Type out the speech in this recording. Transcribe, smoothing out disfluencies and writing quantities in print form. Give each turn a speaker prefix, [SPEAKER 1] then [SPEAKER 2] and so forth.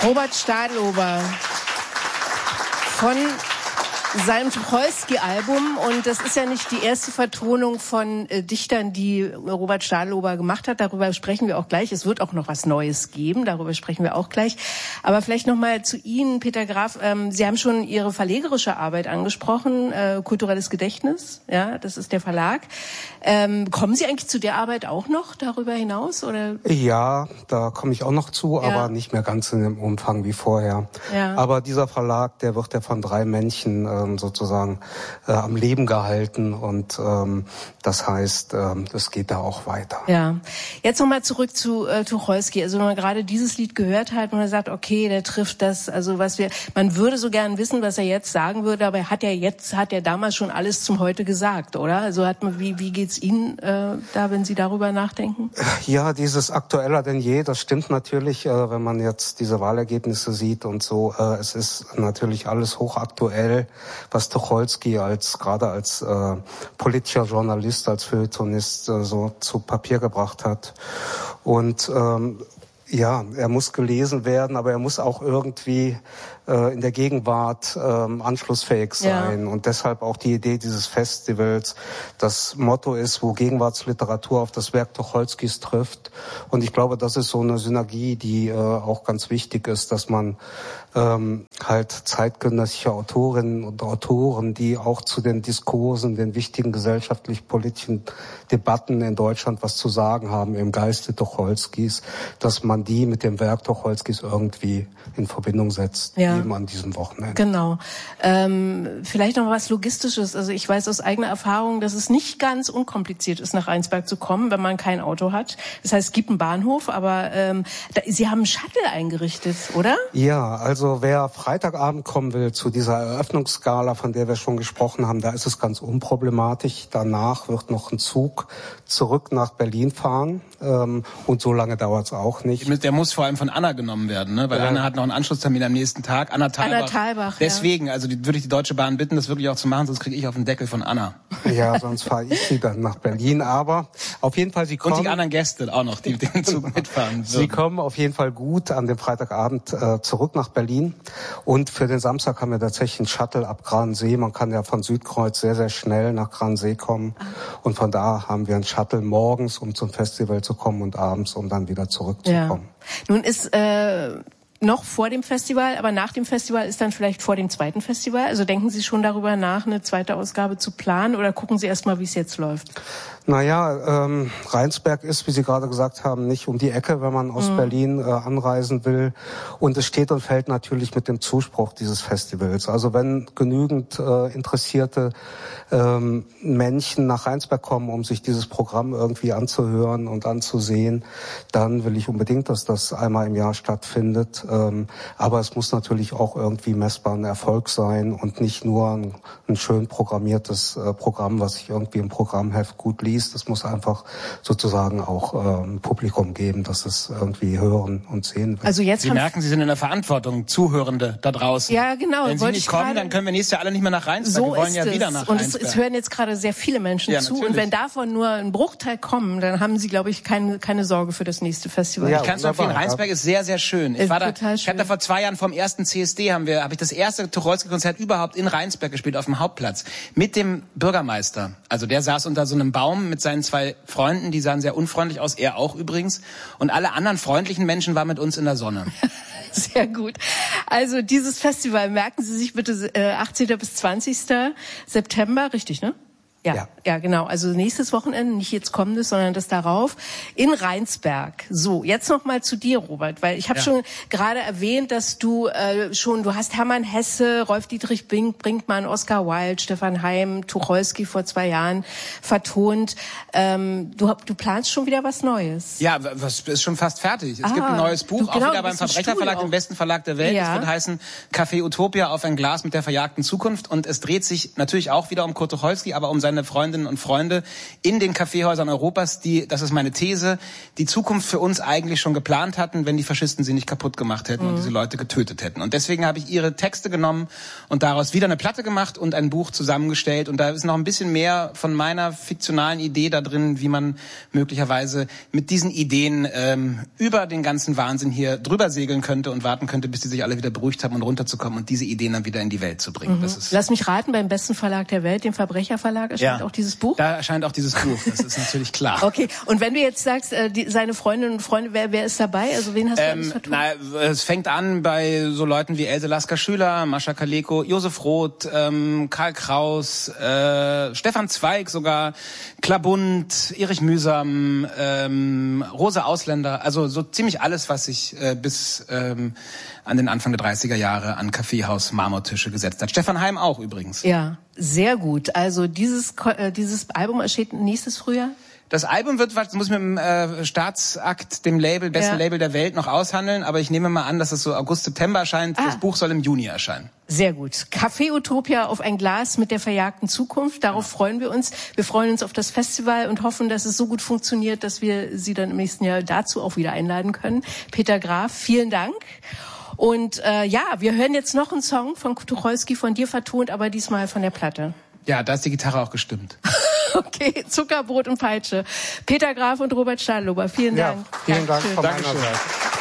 [SPEAKER 1] Robert Stadlober von seinem Tucholsky-Album, und das ist ja nicht die erste Vertonung von Dichtern, die Robert Stadlober gemacht hat. Darüber sprechen wir auch gleich. Es wird auch noch was Neues geben. Darüber sprechen wir auch gleich. Aber vielleicht noch mal zu Ihnen, Peter Graf. Sie haben schon Ihre verlegerische Arbeit angesprochen, Kulturelles Gedächtnis. Ja, das ist der Verlag. Kommen Sie eigentlich zu der Arbeit auch noch darüber hinaus, oder?
[SPEAKER 2] Ja, da komme ich auch noch zu, aber nicht mehr ganz in dem Umfang wie vorher. Ja. Aber dieser Verlag, der wird ja von 3 Männchen sozusagen am Leben gehalten, und das heißt, das geht da auch weiter.
[SPEAKER 1] Ja, jetzt nochmal zurück zu Tucholsky. Also wenn man gerade dieses Lied gehört hat und man sagt, okay, der trifft das, also man würde so gern wissen, was er jetzt sagen würde, aber er hat ja damals schon alles zum Heute gesagt, oder? Also wie geht's Ihnen da, wenn Sie darüber nachdenken?
[SPEAKER 2] Ja, dieses aktueller denn je, das stimmt natürlich, wenn man jetzt diese Wahlergebnisse sieht und so. Es ist natürlich alles hochaktuell, was Tucholsky gerade als politischer Journalist, als Feuilletonist so zu Papier gebracht hat. Und ja, er muss gelesen werden, aber er muss auch irgendwie in der Gegenwart anschlussfähig sein. Ja. Und deshalb auch die Idee dieses Festivals. Das Motto ist, wo Gegenwartsliteratur auf das Werk Tucholskys trifft. Und ich glaube, das ist so eine Synergie, die auch ganz wichtig ist, dass man halt zeitgenössische Autorinnen und Autoren, die auch zu den Diskursen, den wichtigen gesellschaftlich-politischen Debatten in Deutschland was zu sagen haben im Geiste Tucholskys, dass man die mit dem Werk Tucholskys irgendwie in Verbindung setzt, eben an diesem Wochenende.
[SPEAKER 1] Genau. Vielleicht noch was Logistisches. Also ich weiß aus eigener Erfahrung, dass es nicht ganz unkompliziert ist, nach Rheinsberg zu kommen, wenn man kein Auto hat. Das heißt, es gibt einen Bahnhof, aber Sie haben einen Shuttle eingerichtet, oder?
[SPEAKER 2] Ja, also wer Freitagabend kommen will zu dieser Eröffnungsgala, von der wir schon gesprochen haben, da ist es ganz unproblematisch. Danach wird noch ein Zug zurück nach Berlin fahren, und so lange dauert es auch nicht.
[SPEAKER 3] Der muss vor allem von Anna genommen werden, ne? Weil Anna hat noch einen Anschlusstermin am nächsten Tag. Anna Thalbach. Deswegen, also würde ich die Deutsche Bahn bitten, das wirklich auch zu machen, sonst kriege ich auf den Deckel von Anna.
[SPEAKER 2] Ja, sonst fahre ich sie dann nach Berlin. Aber auf jeden Fall, Sie kommen...
[SPEAKER 3] Und die anderen Gäste auch noch, die den Zug mitfahren würden.
[SPEAKER 2] Sie kommen auf jeden Fall gut an dem Freitagabend zurück nach Berlin. Und für den Samstag haben wir tatsächlich einen Shuttle ab Gransee. Man kann ja von Südkreuz sehr, sehr schnell nach Gransee kommen. Und von da haben wir einen Shuttle morgens, um zum Festival zu kommen, und abends, um dann wieder zurückzukommen.
[SPEAKER 1] Ja. Nun ist noch vor dem Festival, aber nach dem Festival ist dann vielleicht vor dem zweiten Festival. Also denken Sie schon darüber nach, eine zweite Ausgabe zu planen, oder gucken Sie erst mal, wie es jetzt läuft?
[SPEAKER 2] Naja, Rheinsberg ist, wie Sie gerade gesagt haben, nicht um die Ecke, wenn man aus Berlin anreisen will. Und es steht und fällt natürlich mit dem Zuspruch dieses Festivals. Also wenn genügend interessierte Menschen nach Rheinsberg kommen, um sich dieses Programm irgendwie anzuhören und anzusehen, dann will ich unbedingt, dass das einmal im Jahr stattfindet. Aber es muss natürlich auch irgendwie messbar ein Erfolg sein und nicht nur ein schön programmiertes Programm, was sich irgendwie im Programmheft gut liest. Es muss einfach sozusagen auch ein Publikum geben, das es irgendwie hören und sehen will.
[SPEAKER 1] Also jetzt
[SPEAKER 3] Sie merken, Sie sind in der Verantwortung, Zuhörende da draußen.
[SPEAKER 1] Ja, genau.
[SPEAKER 3] Wenn Sie nicht kommen, dann können wir nächstes Jahr alle nicht mehr nach Rheinsberg.
[SPEAKER 1] So
[SPEAKER 3] wir wollen ja wieder nach Rheinsberg.
[SPEAKER 1] Und es hören jetzt gerade sehr viele Menschen zu.
[SPEAKER 3] Natürlich.
[SPEAKER 1] Und wenn davon nur ein Bruchteil kommen, dann haben Sie, glaube ich, keine Sorge für das nächste Festival.
[SPEAKER 3] Ja, ich kann es empfehlen. Rheinsberg ist sehr, sehr schön. Ich habe da vor 2 Jahren vom ersten CSD habe ich das erste Tucholsky-Konzert überhaupt in Rheinsberg gespielt, auf dem Hauptplatz. Mit dem Bürgermeister. Also der saß unter so einem Baum mit seinen 2 Freunden, die sahen sehr unfreundlich aus, er auch übrigens. Und alle anderen freundlichen Menschen waren mit uns in der Sonne.
[SPEAKER 1] Sehr gut. Also dieses Festival, merken Sie sich bitte, 18. bis 20. September, richtig, ne? Ja, genau. Also nächstes Wochenende, nicht jetzt kommendes, sondern das darauf, in Rheinsberg. So, jetzt noch mal zu dir, Robert, weil ich habe schon gerade erwähnt, dass du du hast Hermann Hesse, Rolf-Dietrich Brinkmann, Oscar Wilde, Stefan Heym, Tucholsky vor 2 Jahren vertont. Du planst schon wieder was Neues.
[SPEAKER 3] Ja, was ist schon fast fertig. Es gibt ein neues Buch, auch wieder beim Verbrecherverlag, dem besten Verlag der Welt. Es wird heißen Café Utopia auf ein Glas mit der verjagten Zukunft. Und es dreht sich natürlich auch wieder um Kurt Tucholsky, aber um seine moderne Freundinnen und Freunde in den Kaffeehäusern Europas, die, das ist meine These, die Zukunft für uns eigentlich schon geplant hatten, wenn die Faschisten sie nicht kaputt gemacht hätten und diese Leute getötet hätten. Und deswegen habe ich ihre Texte genommen und daraus wieder eine Platte gemacht und ein Buch zusammengestellt. Und da ist noch ein bisschen mehr von meiner fiktionalen Idee da drin, wie man möglicherweise mit diesen Ideen über den ganzen Wahnsinn hier drüber segeln könnte und warten könnte, bis die sich alle wieder beruhigt haben und runterzukommen und diese Ideen dann wieder in die Welt zu bringen. Das ist
[SPEAKER 1] Lass mich raten, beim besten Verlag der Welt, dem Verbrecherverlag, erscheint auch dieses Buch?
[SPEAKER 3] Da erscheint auch dieses Buch, das ist natürlich klar.
[SPEAKER 1] Okay, und wenn du jetzt sagst, seine Freundinnen und Freunde, wer ist dabei? Also wen hast du alles vertont?
[SPEAKER 3] Es fängt an bei so Leuten wie Else Lasker-Schüler, Mascha Kaleko, Josef Roth, Karl Kraus, Stefan Zweig sogar, Klabund, Erich Mühsam, Rosa Ausländer, also so ziemlich alles, was sich bis an den Anfang der 30er Jahre an Kaffeehaus-Marmortische gesetzt hat. Stefan Heim auch übrigens.
[SPEAKER 1] Ja, sehr gut. Also dieses Album erscheint nächstes Frühjahr?
[SPEAKER 3] Das Album muss mit dem Staatsakt, dem besten Label der Welt, noch aushandeln, aber ich nehme mal an, dass es so August, September erscheint. Das Buch soll im Juni erscheinen.
[SPEAKER 1] Sehr gut. Café Utopia auf ein Glas mit der verjagten Zukunft. Darauf freuen wir uns. Wir freuen uns auf das Festival und hoffen, dass es so gut funktioniert, dass wir Sie dann im nächsten Jahr dazu auch wieder einladen können. Peter Graf, vielen Dank. Und wir hören jetzt noch einen Song von Tucholsky, von dir vertont, aber diesmal von der Platte.
[SPEAKER 3] Ja, da ist die Gitarre auch gestimmt.
[SPEAKER 1] Okay, Zuckerbrot und Peitsche. Peter Graf und Robert Stadlober, vielen Dank.
[SPEAKER 2] Vielen Dank von meiner Seite.